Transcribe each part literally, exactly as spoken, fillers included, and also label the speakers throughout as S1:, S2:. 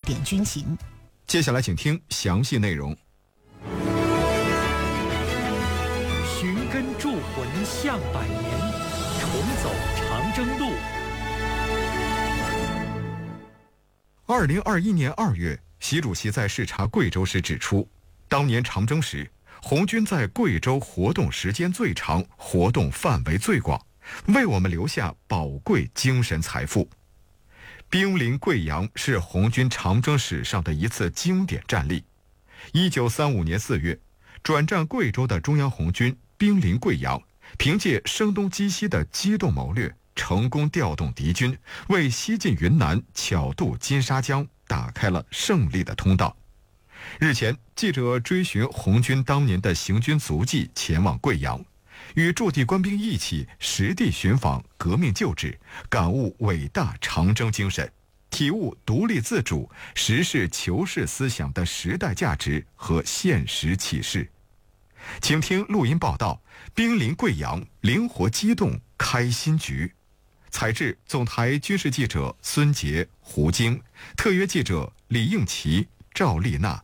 S1: 点军情。
S2: 接下来请听详细内容。
S3: 寻根铸魂向百年，重走长征路。
S2: 二零二一年二月，习主席在视察贵州时指出，当年长征时，红军在贵州活动时间最长，活动范围最广，为我们留下宝贵精神财富。兵临贵阳是红军长征史上的一次经典战例。一九三五年四月，转战贵州的中央红军兵临贵阳，凭借声东击西的机动谋略，成功调动敌军，为西进云南、巧渡金沙江打开了胜利的通道。日前，记者追寻红军当年的行军足迹，前往贵阳，与驻地官兵一起实地寻访革命旧址，感悟伟大长征精神，体悟独立自主、实事求是思想的时代价值和现实启示。请听录音报道：兵临贵阳，灵活机动开新局。采制总台军事记者孙杰、胡晶，特约记者李应奇、赵丽娜。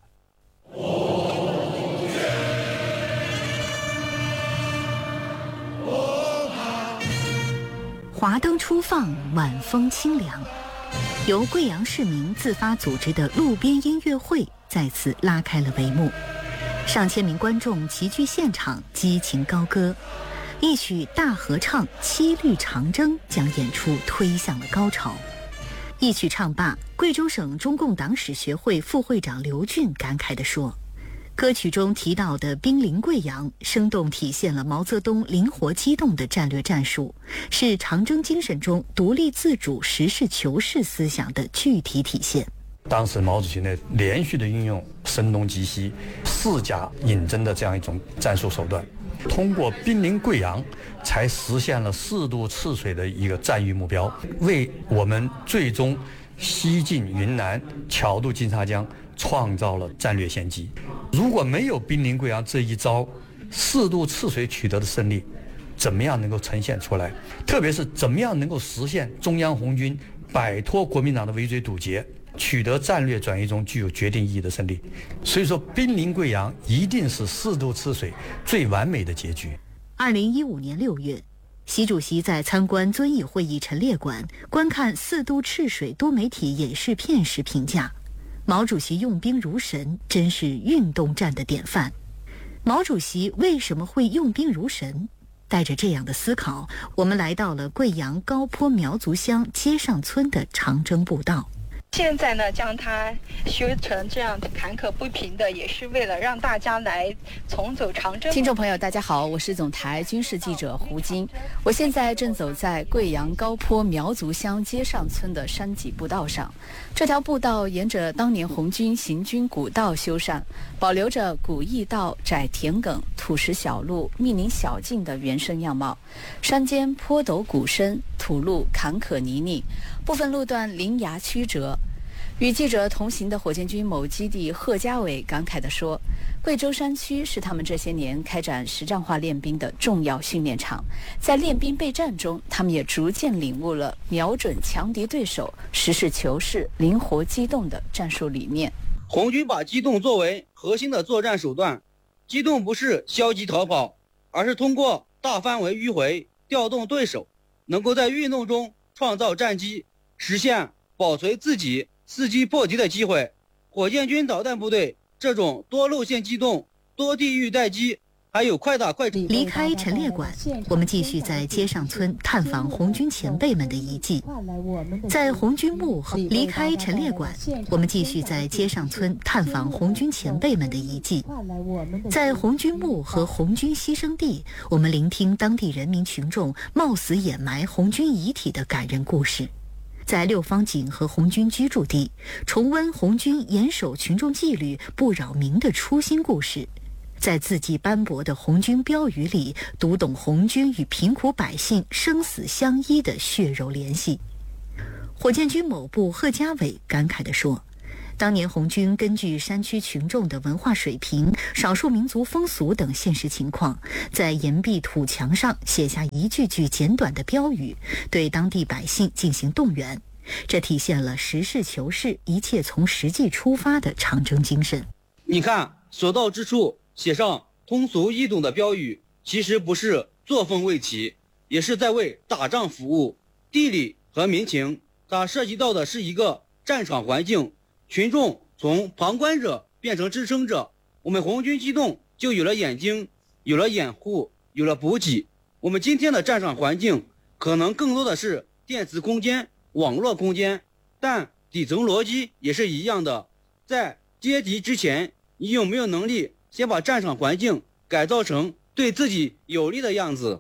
S1: 华灯初放，晚风清凉，由贵阳市民自发组织的路边音乐会再次拉开了帷幕。上千名观众齐聚现场，激情高歌，一曲大合唱《七律长征》将演出推向了高潮。一曲唱罢，贵州省中共党史学会副会长刘俊感慨地说，歌曲中提到的兵临贵阳，生动体现了毛泽东灵活机动的战略战术，是长征精神中独立自主、实事求是思想的具体体现。
S4: 当时毛主席呢，连续的运用声东击西、四假引征的这样一种战术手段，通过兵临贵阳，才实现了四渡赤水的一个战役目标，为我们最终西进云南、巧渡金沙江创造了战略先机。如果没有兵临贵阳这一招，四渡赤水取得的胜利，怎么样能够呈现出来？特别是怎么样能够实现中央红军摆脱国民党的围追堵截，取得战略转移中具有决定意义的胜利。所以说，兵临贵阳一定是四渡赤水最完美的结局。
S1: 二零一五年六月，习主席在参观遵义会议陈列馆观看四渡赤水多媒体演示片时评价，毛主席用兵如神，真是运动战的典范。毛主席为什么会用兵如神？带着这样的思考，我们来到了贵阳高坡苗族乡接上村的长征步道。
S5: 现在呢，将它修成这样坎坷不平的，也是为了让大家来重走长征。
S6: 听众朋友大家好，我是总台军事记者胡晶，我现在正走在贵阳高坡苗族乡接上村的山脊步道上。这条步道沿着当年红军行军古道修缮，保留着古驿道、窄田埂、土石小路、密林小径的原生样貌。山间坡陡谷深，土路坎坷泥泞，部分路段林崖曲折。与记者同行的火箭军某基地贺家伟感慨地说，贵州山区是他们这些年开展实战化练兵的重要训练场，在练兵备战中，他们也逐渐领悟了瞄准强敌对手、实事求是、灵活机动的战术理念。
S7: 红军把机动作为核心的作战手段，机动不是消极逃跑，而是通过大范围迂回调动对手，能够在运动中创造战机，实现保存自己伺机破敌的机会。火箭军导弹部队这种多路线机动、多地域待机，还有快打快
S1: 离开陈列馆，我们继续在接上村探访红军前辈们的遗迹。在红军墓和离开陈列馆，我们继续在接上村探访红军前辈们的遗迹。在红军墓和红军牺牲地，我们聆听当地人民群众冒死掩埋红军遗体的感人故事。在六方井和红军居住地，重温红军严守群众纪律、不扰民的初心故事。在字迹斑驳的红军标语里，读懂红军与贫苦百姓生死相依的血肉联系。火箭军某部贺家伟感慨地说，当年红军根据山区群众的文化水平、少数民族风俗等现实情况，在岩壁土墙上写下一句句简短的标语，对当地百姓进行动员， 这体现了实事求是、一切从实际出发的长征精神。
S7: 你看，所到之处写上通俗易懂的标语，其实不是作风为奇，也是在为打仗服务。地理和民情，它涉及到的是一个战场环境，群众从旁观者变成支撑者，我们红军机动就有了眼睛，有了掩护，有了补给。我们今天的战场环境可能更多的是电磁空间、网络空间，但底层逻辑也是一样的。在接敌之前，你有没有能力先把战场环境改造成对自己有利的样子？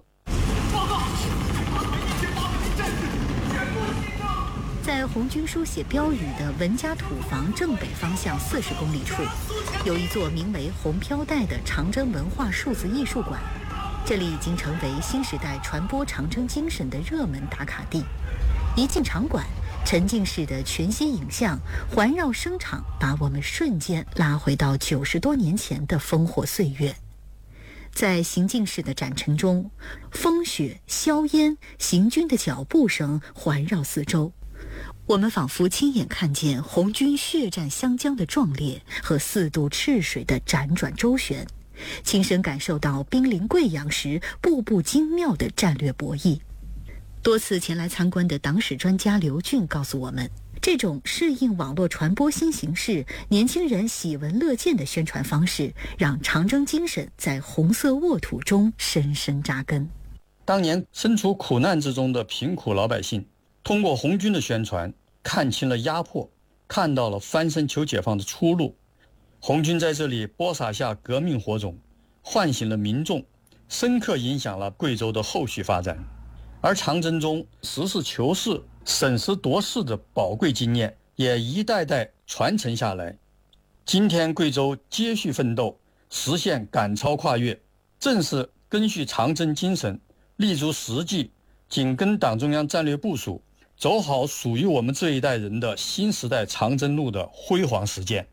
S1: 在红军书写标语的文家土房正北方向四十公里处，有一座名为红飘带的长征文化数字艺术馆。这里已经成为新时代传播长征精神的热门打卡地。一进场馆，沉浸式的全息影像环绕声场，把我们瞬间拉回到九十多年前的烽火岁月。在行进式的展陈中，风雪、硝烟、行军的脚步声环绕四周，我们仿佛亲眼看见红军血战湘江的壮烈和四渡赤水的辗转周旋，亲身感受到兵临贵阳时步步精妙的战略博弈。多次前来参观的党史专家刘俊告诉我们，这种适应网络传播新形势、年轻人喜闻乐见的宣传方式，让长征精神在红色沃土中深深扎根。
S4: 当年身处苦难之中的贫苦老百姓，通过红军的宣传，看清了压迫，看到了翻身求解放的出路。红军在这里播撒下革命火种，唤醒了民众，深刻影响了贵州的后续发展。而长征中实事求是、审时度势的宝贵经验也一代代传承下来。今天贵州接续奋斗，实现赶超跨越，正是根据长征精神，立足实际，紧跟党中央战略部署，走好属于我们这一代人的新时代长征路的辉煌实践。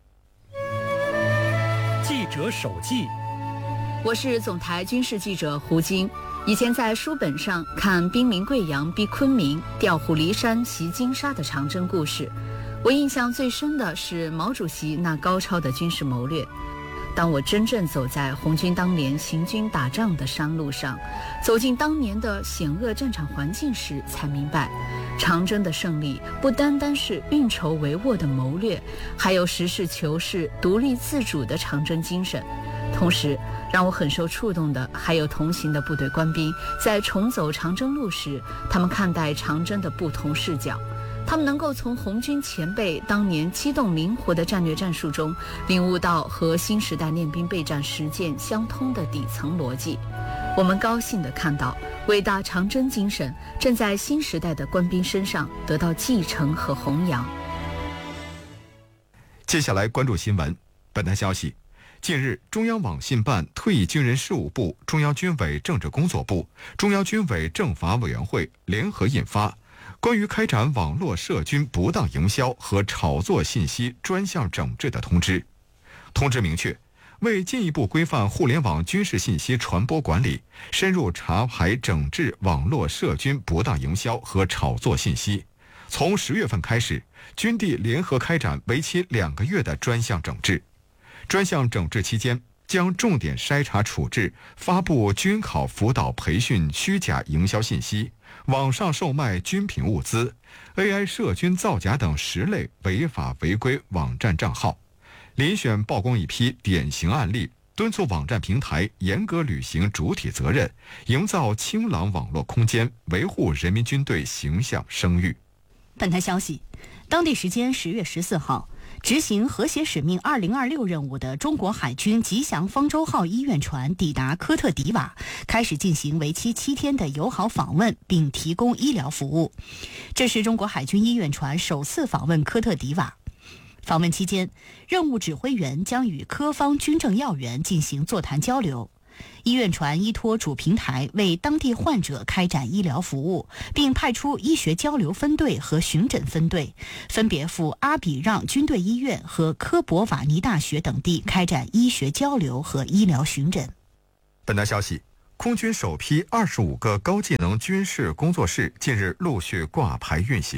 S3: 记者手记，
S6: 我是总台军事记者胡晶。以前在书本上看兵临贵阳逼昆明、调虎离山袭金沙的长征故事，我印象最深的是毛主席那高超的军事谋略。当我真正走在红军当年行军打仗的山路上，走进当年的险恶战场环境时，才明白长征的胜利不单单是运筹帷幄的谋略，还有实事求是、独立自主的长征精神。同时让我很受触动的还有同行的部队官兵在重走长征路时，他们看待长征的不同视角。他们能够从红军前辈当年机动灵活的战略战术中领悟到和新时代练兵备战实践相通的底层逻辑。我们高兴地看到伟大长征精神正在新时代的官兵身上得到继承和弘扬。
S2: 接下来关注新闻。本台消息，近日，中央网信办、退役军人事务部、中央军委政治工作部、中央军委政法委员会联合印发关于开展网络涉军不当营销和炒作信息专项整治的通知。通知明确，为进一步规范互联网军事信息传播管理，深入查排整治网络涉军不当营销和炒作信息，从十月份开始，军地联合开展为期两个月的专项整治。专项整治期间，将重点筛查处置发布军考辅导培训虚假营销信息、网上售卖军品物资、A I 涉军造假等十类违法违规网站账号，遴选曝光一批典型案例，敦促网站平台严格履行主体责任，营造清朗网络空间，维护人民军队形象声誉。
S8: 本台消息，当地时间十月十四号，执行和谐使命二零二六任务的中国海军吉祥方舟号医院船抵达科特迪瓦，开始进行为期七天的友好访问，并提供医疗服务。这是中国海军医院船首次访问科特迪瓦。访问期间，任务指挥员将与科方军政要员进行座谈交流。医院船依托主平台为当地患者开展医疗服务，并派出医学交流分队和巡诊分队，分别赴阿比让军队医院和科博瓦尼大学等地开展医学交流和医疗巡诊。
S2: 本台消息，空军首批二十五个高技能军事工作室近日陆续挂牌运行。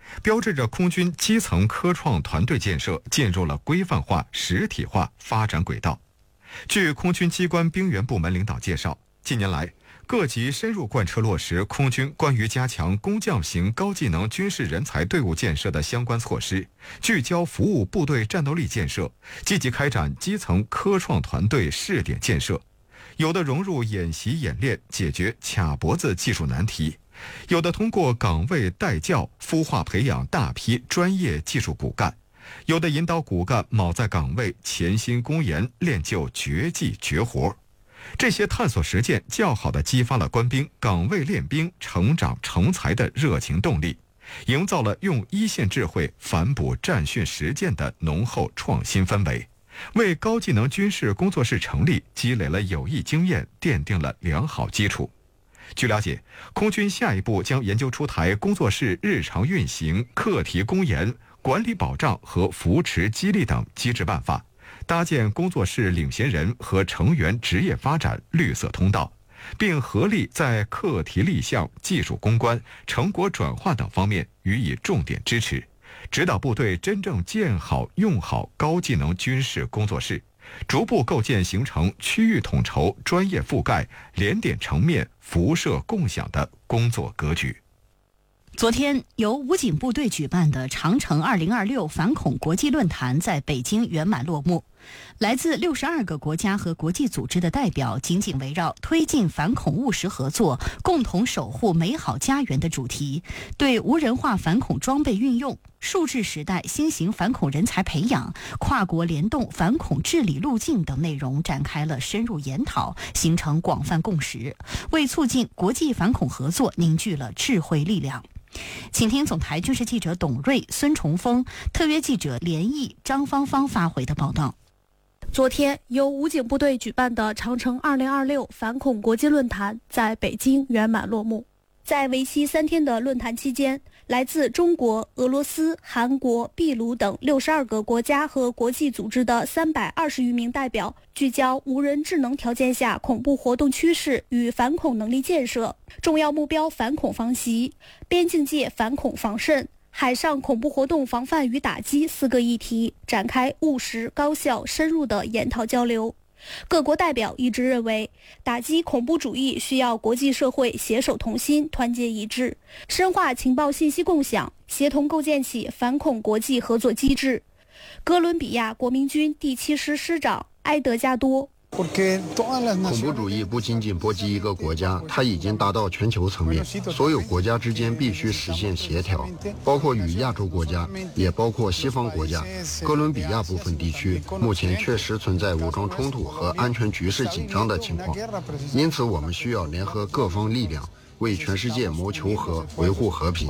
S2: 标志着空军基层科创团队建设进入了规范化、实体化发展轨道。据空军机关兵员部门领导介绍，近年来各级深入贯彻落实空军关于加强工匠型高技能军事人才队伍建设的相关措施，聚焦服务部队战斗力建设，积极开展基层科创团队试点建设。有的融入演习演练解决卡脖子技术难题，有的通过岗位带教孵化培养大批专业技术骨干，有的引导骨干铆在岗位潜心攻研练就绝技绝活。这些探索实践较好地激发了官兵岗位练兵成长成才的热情动力，营造了用一线智慧反哺战训实践的浓厚创新氛围，为高技能军事工作室成立积累了有益经验，奠定了良好基础。据了解，空军下一步将研究出台工作室日常运行、课题攻研、管理保障和扶持激励等机制办法，搭建工作室领衔人和成员职业发展绿色通道，并合力在课题立项、技术攻关、成果转化等方面予以重点支持，指导部队真正建好用好高技能军事工作室，逐步构建形成区域统筹、专业覆盖、联点成面、辐射共享的工作格局。
S8: 昨天，由武警部队举办的长城二零二六反恐国际论坛在北京圆满落幕。来自六十二个国家和国际组织的代表，紧紧围绕推进反恐务实合作，共同守护美好家园的主题，对无人化反恐装备运用、数字时代新型反恐人才培养、跨国联动反恐治理路径等内容展开了深入研讨，形成广泛共识，为促进国际反恐合作凝聚了智慧力量。请听总台军事记者董瑞、孙崇峰、特约记者连毅、张芳芳发回的报道。
S9: 昨天，由武警部队举办的长城二零二六反恐国际论坛在北京圆满落幕。在为期三天的论坛期间，来自中国、俄罗斯、韩国、秘鲁等六十二个国家和国际组织的三百二十余名代表，聚焦无人智能条件下恐怖活动趋势与反恐能力建设、重要目标反恐防袭、边境界反恐防慎、海上恐怖活动防范与打击四个议题，展开务实、高效、深入的研讨交流。各国代表一致认为，打击恐怖主义需要国际社会携手同心、团结一致，深化情报信息共享，协同构建起反恐国际合作机制。哥伦比亚国民军第七师师长埃德加多：
S10: 恐怖主义不仅仅波及一个国家，它已经达到全球层面，所有国家之间必须实现协调，包括与亚洲国家，也包括西方国家。哥伦比亚部分地区目前确实存在武装冲突和安全局势紧张的情况，因此我们需要联合各方力量，为全世界谋求和，维护和平。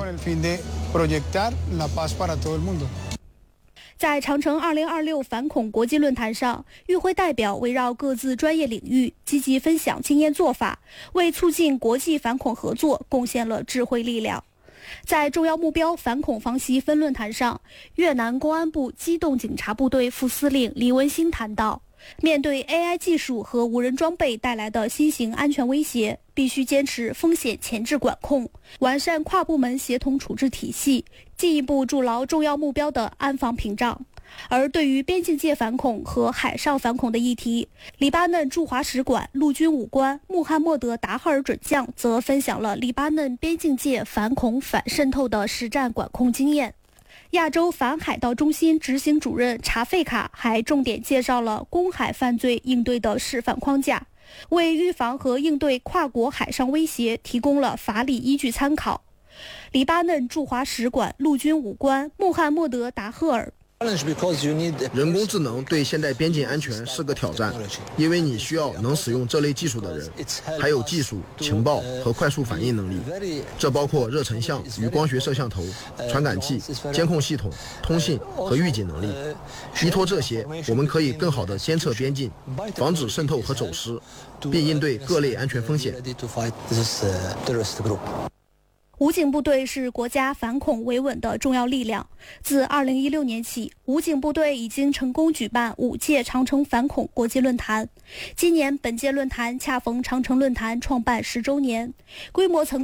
S9: 在长城二零二六反恐国际论坛上，与会代表围绕各自专业领域积极分享经验做法，为促进国际反恐合作贡献了智慧力量。在重要目标反恐防袭分论坛上，越南公安部机动警察部队副司令李文兴谈到，面对 A I 技术和无人装备带来的新型安全威胁，必须坚持风险前置管控，完善跨部门协同处置体系，进一步筑牢重要目标的安防屏障。而对于边境界反恐和海上反恐的议题，黎巴嫩驻华使馆陆军武官穆罕默德·达赫尔准将则分享了黎巴嫩边境界反恐反渗透的实战管控经验。亚洲反海盗中心执行主任查费卡还重点介绍了公海犯罪应对的示范框架，为预防和应对跨国海上威胁提供了法理依据参考。黎巴嫩驻华使馆陆军武官穆罕默德·达赫尔：
S10: 人工智能对现代边境安全是个挑战，因为你需要能使用这类技术的人，还有技术、情报和快速反应能力。这包括热成像与光学摄像头、传感器、监控系统、通信和预警能力。依托这些，我们可以更好地监测边境，防止渗透和走失，并应对各类安全风险。
S9: 武警部队是国家反恐维稳的重要力量。自二零一六年起，武警部队已经成功举办五届长城反恐国际论坛。今年本届论坛恰逢长城论坛创办十周年，规模曾